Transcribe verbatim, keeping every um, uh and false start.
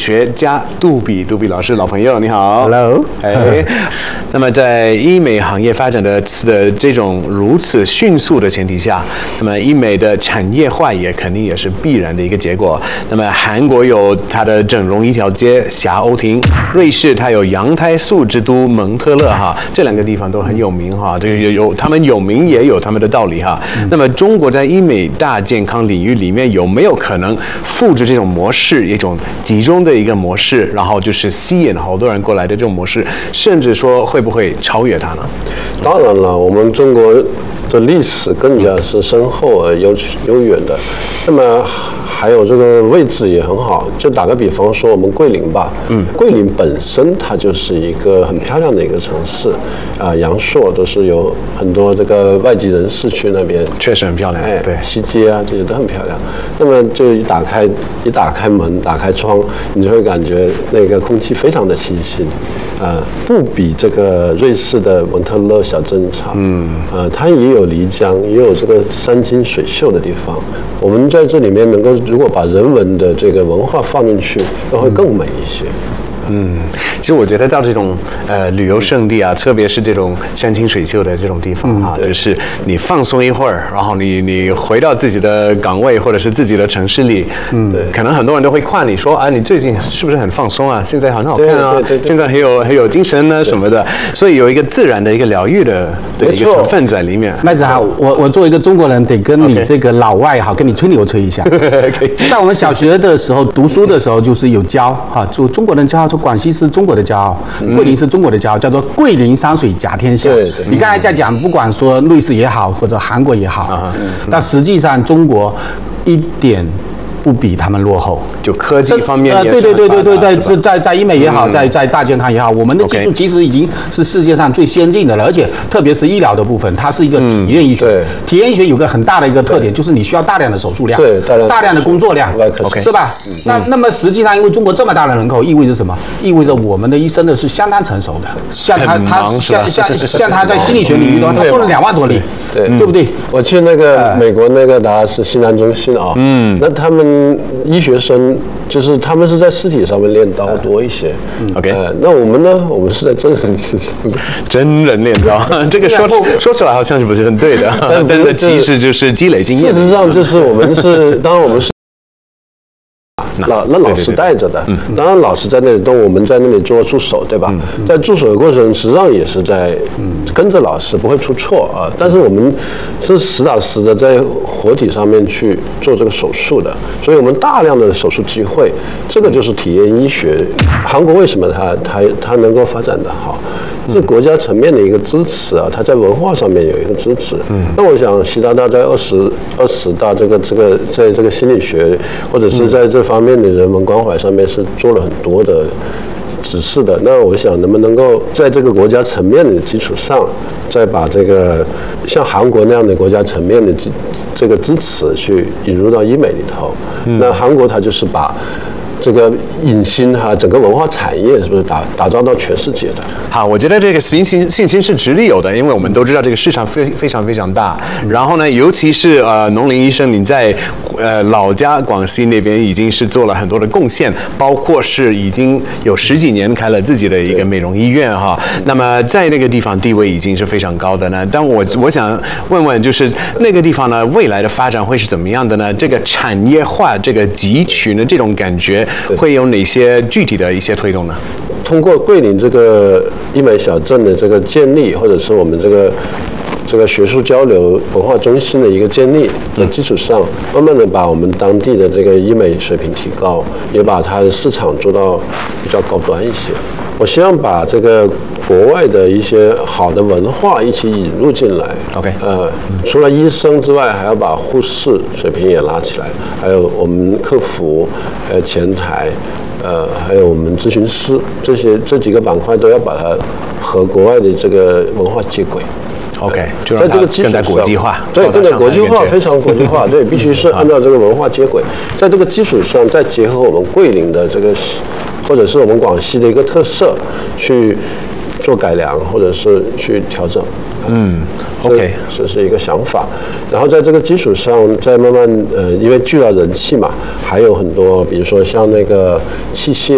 学家杜比，杜比老师老朋友，你好 ，Hello， 哎，那么在医美行业发展的的这种如此迅速的前提下，那么医美的产业化也肯定也是必然的一个结果。那么韩国有它的整容一条街霞欧亭，瑞士它有羊胎素之都蒙特勒哈，这两个地方都很有名哈，这个有有他们有名也有他们的道理哈。嗯、那么中国在医美大健康领域里面有没有可能复制这种模式，一种集中的一个模式，然后就是吸引好多人过来的这种模式，甚至说会不会超越它呢？ 当然了，我们中国的历史更加是深厚而悠悠远的，那么还有这个位置也很好。就打个比方说，我们桂林吧，嗯，桂林本身它就是一个很漂亮的一个城市，啊、呃，阳朔都是有很多这个外籍人士去那边， 确实很漂亮， 哎， 对， 西街啊这些都很漂亮。那么就一打开一打开门，打开窗，你就会感觉那个空气非常的清新，啊、呃，不比这个瑞士的蒙特勒小镇差，嗯，呃，它也有漓江，也有这个山清水秀的地方。我们在这里面能够，如果把人文的这个文化放进去，那会更美一些。 嗯，其实我觉得到这种呃旅游胜地啊，特别是这种山清水秀的这种地方哈、啊，嗯、就是你放松一会儿，然后你你回到自己的岗位或者是自己的城市里，嗯，对，可能很多人都会夸你说啊，你最近是不是很放松啊？现在很好看啊，对对对对，现在很有很有精神呢、啊、什么的，所以有一个自然的一个疗愈的的一个成分在里面。 麦子好，我我作为一个中国人，得跟你这个老外好，跟你吹牛吹一下。在我们小学的时候读书的时候，就是有教哈，就中国人教说。广西是中国的骄傲，桂林是中国的骄傲，叫做桂林山水甲天下。 对对， 你刚才在讲，不管说瑞士也好，或者韩国也好，嗯、但实际上中国一点不比他们落后， 就科技方面也是呃，对对对对对对，在在在医美也好， 嗯、 在在大健康也好，我们的技术其实已经是世界上最先进的了，而且特别是医疗的部分，它是一个体验医学。 嗯、 体验医学有个很大的一个特点，就是你需要大量的手术量， 对，大量大量的工作量 ，OK， 是吧？嗯、那那么实际上，因为中国这么大的人口，意味着什么？意味着我们的医生呢是相当成熟的，像他他像像像他在心理学领域的话，他做了两万多例， 对对不对？ 我去那个美国那个达拉斯西南中心啊，嗯，那他们医学。学生就是他们是在尸体上面练刀多一些、 嗯、，OK，、 呃、那我们呢？我们是在真人身上， 真人练刀，这个说说出来好像是不是很对的，但是其实就是积累经验。 事实上，就是我们是，当然我们是。老那老师带着的，当然老师在那里动，我们在那里做助手，对吧？在助手的过程，实际上也是在跟着老师，不会出错啊。但是我们是实打实的在活体上面去做这个手术的，所以我们大量的手术机会，这个就是体验医学。韩国为什么它它它能够发展的好？是国家层面的一个支持啊，它在文化上面有一个支持。嗯，那我想习大大在二十二十大这个这个在这个心理学或者是在这方面的人文关怀上面是做了很多的指示的。那我想能不能够在这个国家层面的基础上，再把这个像韩国那样的国家层面的这个支持去引入到医美里头？嗯、那韩国它就是把。这个影星哈，整个文化产业是不是打打造到全世界的？ 好，我觉得这个信心信心是直立有的，因为我们都知道这个市场非非常非常大。然后呢，尤其是呃农林医生，你在呃老家广西那边已经是做了很多的贡献，包括是已经有十几年开了自己的一个美容医院哈。那么在那个地方地位已经是非常高的呢。但我我想问问，就是那个地方呢，未来的发展会是怎么样的呢？这个产业化、这个集群的这种感觉。会有哪些具体的一些推动呢？ 通过桂林这个医美小镇的这个建立，或者是我们这个这个学术交流文化中心的一个建立的基础上，慢慢的把我们当地的这个医美水平提高，也把它的市场做到比较高端一些。我希望把这个国外的一些好的文化一起引入进来。 OK， 呃，除了医生之外，还要把护士水平也拉起来，还有我们客服，还有前台，呃，还有我们咨询师，这些这几个板块都要把它和国外的这个文化接轨。 OK， 就让它更加国际化， 对，更加国际化，非常国际化，对，必须是按照这个文化接轨，在这个基础上再结合我们桂林的这个，或者是我们广西的一个特色，去做改良，或者是去调整。 嗯 ，OK， 这是一个想法。然后在这个基础上，再慢慢呃，因为聚了人气嘛，还有很多，比如说像那个器械。